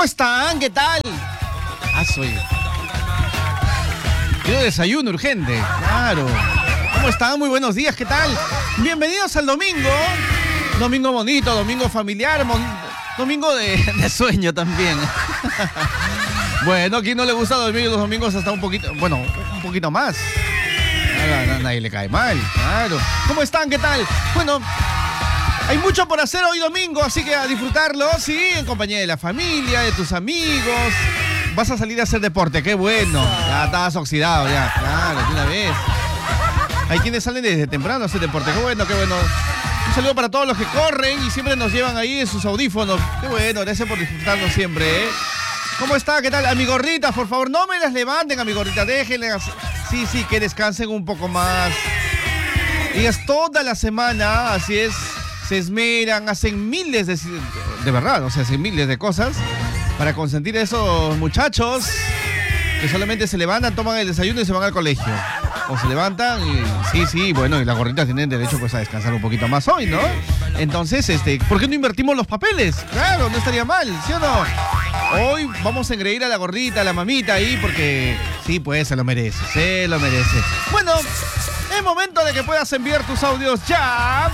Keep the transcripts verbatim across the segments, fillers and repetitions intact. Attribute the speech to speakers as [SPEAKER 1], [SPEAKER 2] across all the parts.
[SPEAKER 1] ¿Cómo están? ¿Qué tal? Ah, soy... Quiero desayuno urgente. Claro. ¿Cómo están? Muy buenos días. ¿Qué tal? Bienvenidos al domingo. Domingo bonito, domingo familiar, mon... domingo de, de sueño también. Bueno, ¿a quién no le gusta dormir los domingos hasta un poquito? Bueno, un poquito más. A nadie le cae mal, claro. ¿Cómo están? ¿Qué tal? Bueno, hay mucho por hacer hoy domingo, así que a disfrutarlo, sí, en compañía de la familia, de tus amigos. Vas a salir a hacer deporte, qué bueno. Ya estabas oxidado, ya, claro, de una vez. Hay quienes salen desde temprano a hacer deporte, qué bueno, qué bueno. Un saludo para todos los que corren y siempre nos llevan ahí en sus audífonos. Qué bueno, gracias por disfrutarnos siempre, ¿eh? ¿Cómo está? ¿Qué tal? A mi gorrita, por favor, no me las levanten, a mi gorrita, déjenlas. Sí, sí, que descansen un poco más. Ellas toda la semana, así es, se esmeran, hacen miles de... De verdad, o sea, hacen miles de cosas para consentir a esos muchachos que solamente se levantan, toman el desayuno y se van al colegio. O se levantan y... Sí, sí, bueno, y las gorritas tienen derecho pues a descansar un poquito más hoy, ¿no? Entonces, este, ¿por qué no invertimos los papeles? Claro, no estaría mal, ¿sí o no? Hoy vamos a engreír a la gorrita, a la mamita ahí, porque sí, pues se lo merece, se lo merece. Bueno, es momento de que puedas enviar tus audios ya.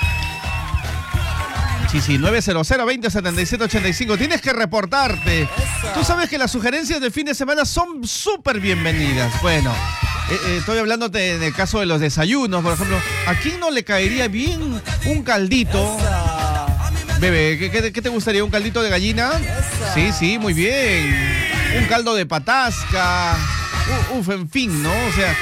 [SPEAKER 1] Sí, sí, nueve cero cero, veinte, setenta y siete, ochenta y cinco. Tienes que reportarte. Tú sabes que las sugerencias de fin de semana son súper bienvenidas. Bueno, eh, eh, estoy hablándote en el caso de los desayunos, por ejemplo. ¿A quién no le caería bien un caldito? Bebé, ¿qué, qué, ¿qué te gustaría? ¿Un caldito de gallina? Sí, sí, muy bien. Un caldo de patasca. Uf, en fin, ¿no? O sea...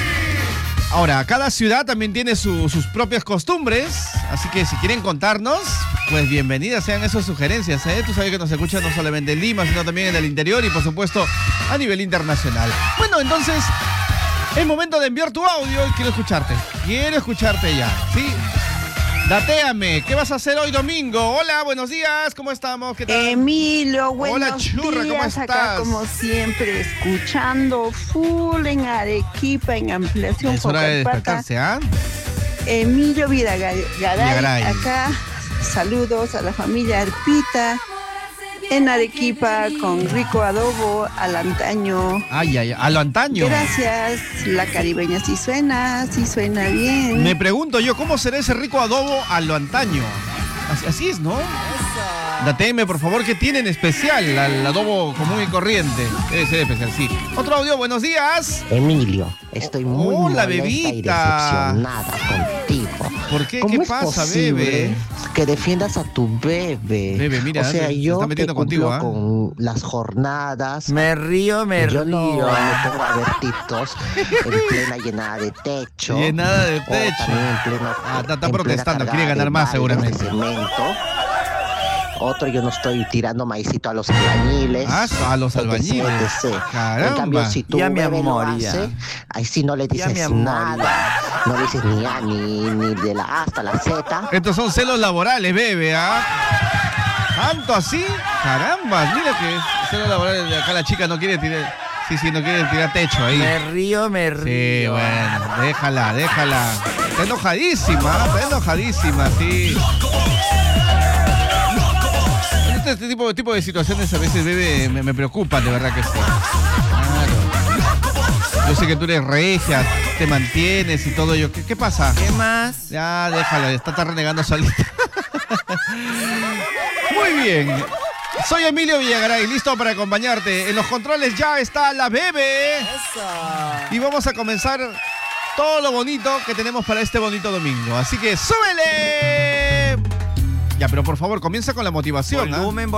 [SPEAKER 1] Ahora, cada ciudad también tiene su, sus propias costumbres, así que si quieren contarnos, pues bienvenidas sean esas sugerencias, ¿eh? Tú sabes que nos escuchan no solamente en Lima, sino también en el interior y, por supuesto, a nivel internacional. Bueno, entonces, es momento de enviar tu audio y quiero escucharte. Quiero escucharte ya, ¿sí? Datéame, ¿qué vas a hacer hoy domingo? Hola, buenos días, ¿cómo estamos? ¿Qué tal?
[SPEAKER 2] Emilio, buenos
[SPEAKER 1] Hola, churra,
[SPEAKER 2] días,
[SPEAKER 1] ¿cómo estás?
[SPEAKER 2] acá como siempre, escuchando full en Arequipa, en ampliación.
[SPEAKER 1] Es hora de despertarse, ¿ah?
[SPEAKER 2] ¿eh? Emilio Vidagaray,
[SPEAKER 1] Vidagaray,
[SPEAKER 2] acá, saludos a la familia Arpita, en Arequipa, con rico adobo al antaño.
[SPEAKER 1] Ay, ay, a lo antaño.
[SPEAKER 2] Gracias, la caribeña sí suena, sí suena bien.
[SPEAKER 1] Me pregunto yo, ¿cómo será ese rico adobo a lo antaño? Así, así es, ¿no? Dateme, por favor, ¿qué tiene en especial al adobo común y corriente? Debe ser especial, sí. Otro audio, buenos días.
[SPEAKER 3] Emilio, estoy muy
[SPEAKER 1] Hola,
[SPEAKER 3] molesta
[SPEAKER 1] bebita.
[SPEAKER 3] y decepcionada contigo.
[SPEAKER 1] ¿Por qué?
[SPEAKER 3] ¿Cómo
[SPEAKER 1] ¿Qué
[SPEAKER 3] es
[SPEAKER 1] pasa,
[SPEAKER 3] posible
[SPEAKER 1] bebé?
[SPEAKER 3] que defiendas a tu bebé?
[SPEAKER 1] Bebé, mira,
[SPEAKER 3] o sea,
[SPEAKER 1] se- se
[SPEAKER 3] yo
[SPEAKER 1] está
[SPEAKER 3] que
[SPEAKER 1] metiendo
[SPEAKER 3] cumplo
[SPEAKER 1] contigo, ¿ah?
[SPEAKER 3] con las jornadas.
[SPEAKER 4] Me río, me
[SPEAKER 3] yo
[SPEAKER 4] río.
[SPEAKER 3] no me pongo a ver TikToks en plena llenada de techo.
[SPEAKER 1] Llenada de
[SPEAKER 3] O
[SPEAKER 1] techo.
[SPEAKER 3] también en pleno,
[SPEAKER 1] Ah, está, está
[SPEAKER 3] en plena
[SPEAKER 1] protestando,
[SPEAKER 3] cargada
[SPEAKER 1] quiere ganar
[SPEAKER 3] de
[SPEAKER 1] más
[SPEAKER 3] baldes
[SPEAKER 1] seguramente.
[SPEAKER 3] de cemento. Otro, yo no estoy tirando maicito a los albañiles.
[SPEAKER 1] Ah, a los
[SPEAKER 3] etc,
[SPEAKER 1] albañiles.
[SPEAKER 3] etcétera.
[SPEAKER 1] Caramba.
[SPEAKER 3] En cambio, si tu
[SPEAKER 4] Ya, mi
[SPEAKER 3] bebé
[SPEAKER 4] amor,
[SPEAKER 3] lo
[SPEAKER 4] ya.
[SPEAKER 3] hace, ahí sí no le
[SPEAKER 4] Ya, mi
[SPEAKER 3] dices
[SPEAKER 4] amor,
[SPEAKER 3] nada. No le dices ni A, ni, ni de la A hasta la Z.
[SPEAKER 1] Estos son celos laborales, bebé, ¿ah? ¿Tanto así? Caramba, mira que celos laborales. Acá la chica no quiere tirar... Sí, sí, no quiere tirar techo ahí.
[SPEAKER 4] Me río, me
[SPEAKER 1] Sí,
[SPEAKER 4] río.
[SPEAKER 1] bueno, déjala, déjala. Está enojadísima, está enojadísima, sí. Este, este tipo, tipo de situaciones a veces, bebé, me, me preocupan, de verdad que sí. Claro. Yo sé que tú eres regia, te mantienes y todo ello. ¿Qué, qué pasa?
[SPEAKER 4] ¿Qué más?
[SPEAKER 1] Ya, déjala, está, está renegando solita. Muy bien. Soy Emilio Villagaray, listo para acompañarte. En los controles ya está la bebé. Y vamos a comenzar todo lo bonito que tenemos para este bonito domingo. Así que ¡súbele! Ya, pero por favor, comienza con la motivación, ¿ah?
[SPEAKER 4] Volumen,